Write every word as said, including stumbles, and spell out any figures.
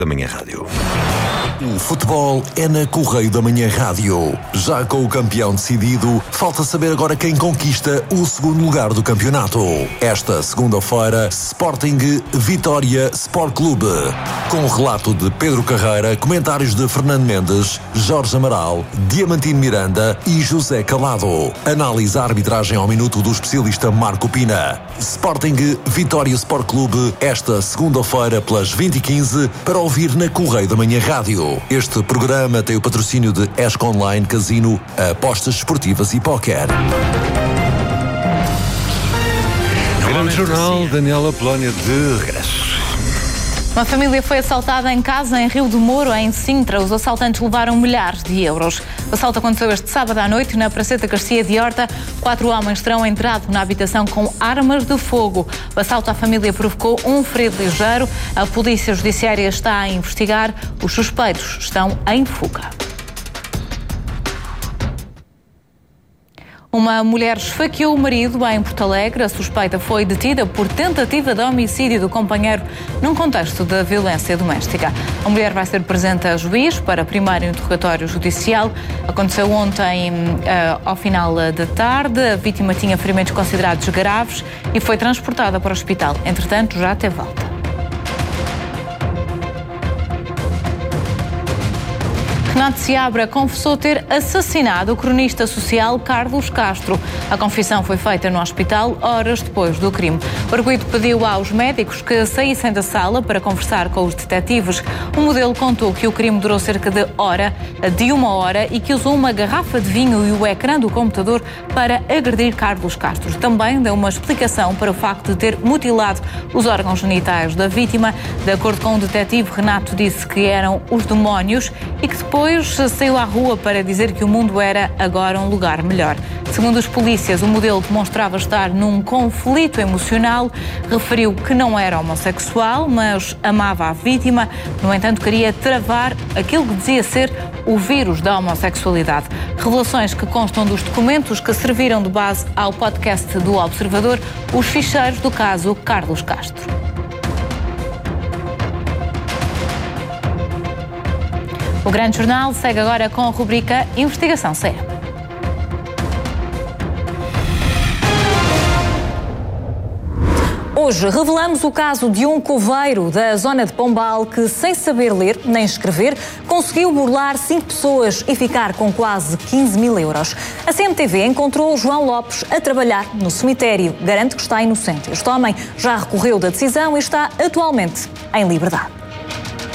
da Manhã Rádio. O futebol é na Correio da Manhã Rádio. Já com o campeão decidido, falta saber agora quem conquista o segundo lugar do campeonato. Esta segunda-feira, Sporting Vitória Sport Clube. Com o relato de Pedro Carreira, comentários de Fernando Mendes, Jorge Amaral, Diamantino Miranda e José Calado. Análise à arbitragem ao minuto do especialista Marco Pina. Sporting Vitória Sport Clube, esta segunda-feira pelas vinte e quinze, para ouvir na Correio da Manhã Rádio. Este programa tem o patrocínio de Esco Online, Casino, apostas esportivas e póquer. Grande jornal, Daniela Polónia de regresso. Uma família foi assaltada em casa em Rio do Moro, em Sintra. Os assaltantes levaram milhares de euros. O assalto aconteceu este sábado à noite na Praceta Garcia de Horta. Quatro homens terão entrado na habitação com armas de fogo. O assalto à família provocou um ferido ligeiro. A Polícia Judiciária está a investigar. Os suspeitos estão em fuga. Uma mulher esfaqueou o marido em Porto Alegre. A suspeita foi detida por tentativa de homicídio do companheiro num contexto de violência doméstica. A mulher vai ser presente a juiz para primeiro interrogatório judicial. Aconteceu ontem, uh, ao final da tarde. A vítima tinha ferimentos considerados graves e foi transportada para o hospital. Entretanto, já teve alta. Renato Seabra confessou ter assassinado o cronista social Carlos Castro. A confissão foi feita no hospital horas depois do crime. O arguido pediu aos médicos que saíssem da sala para conversar com os detetives. O modelo contou que o crime durou cerca de hora, de uma hora e que usou uma garrafa de vinho e o ecrã do computador para agredir Carlos Castro. Também deu uma explicação para o facto de ter mutilado os órgãos genitais da vítima. De acordo com o detetive, Renato disse que eram os demónios e que depois Depois saiu à rua para dizer que o mundo era agora um lugar melhor. Segundo os polícias, o modelo demonstrava estar num conflito emocional. Referiu que não era homossexual, mas amava a vítima. No entanto, queria travar aquilo que dizia ser o vírus da homossexualidade. Revelações que constam dos documentos que serviram de base ao podcast do Observador, os ficheiros do caso Carlos Castro. O Grande Jornal segue agora com a rubrica Investigação C E M. Hoje revelamos o caso de um coveiro da zona de Pombal que, sem saber ler nem escrever, conseguiu burlar cinco pessoas e ficar com quase quinze mil euros. A C M T V encontrou João Lopes a trabalhar no cemitério. Garante que está inocente. Este homem já recorreu da decisão e está atualmente em liberdade.